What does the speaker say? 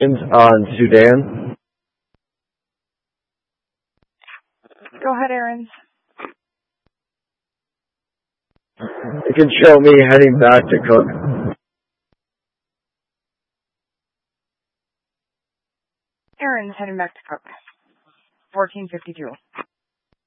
on Sudan. Go ahead, Aaron. You can show me heading back to Cook. Aaron's heading back to Cook. 1452.